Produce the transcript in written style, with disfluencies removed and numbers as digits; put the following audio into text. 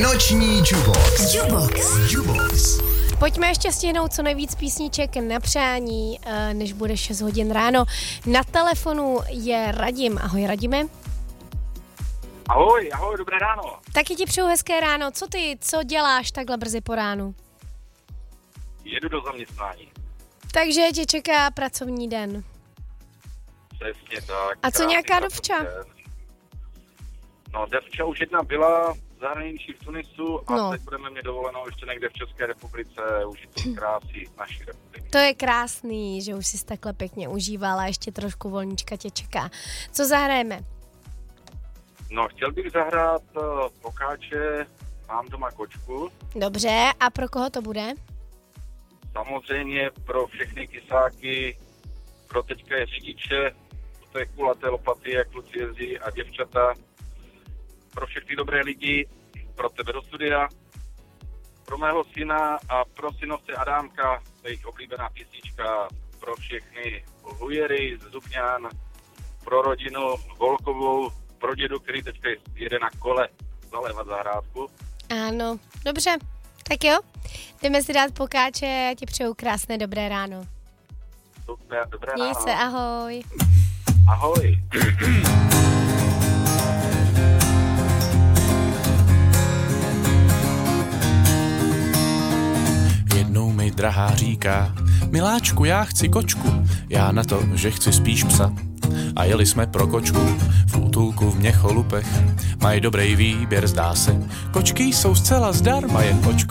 Noční Jubox. Pojďme ještě stihnout co nejvíc písniček na přání, než bude 6 hodin ráno. Na telefonu je Radim. Ahoj, Radime. Ahoj, dobré ráno. Taky ti přeju hezké ráno. Co děláš takhle brzy po ránu? Jedu do zaměstnání. Takže tě čeká pracovní den. Přesně tak. A co nějaká dovča? No, devča už jedna byla v zahraničí v Tunisu a teď budeme mít dovolenou ještě někde v České republice, užít to krásy naší republiky. To je krásný, že už jsi takhle pěkně užívala, ještě trošku volníčka tě čeká. Co zahrajeme? No, chtěl bych zahrát Pokáče, Mám doma kočku. Dobře, a pro koho to bude? Samozřejmě pro všechny kysáky, pro teďka je řidiče, to je kulaté lopaty, jak kluci jezdí a děvčata, pro všechny dobré lidi, pro tebe do studia, pro mého syna a pro synovce Adámka, to je jejich oblíbená písnička, pro všechny hujery z Zubňán, pro rodinu Volkovou, pro dědu, který teďka jede na kole zalévat zahrádku. Ano, dobře, tak jo, jdeme si dát Pokáče, já ti přeju krásné dobré ráno. Super, dobré ráno. Měj se, ahoj. Ahoj. Jednou mi drahá říká: miláčku, já chci kočku. Já na to, že chci spíš psa. A jeli jsme pro kočku v útulku v Měcholupech. Mají dobrý výběr, zdá se. Kočky jsou zcela zdarma, jen očko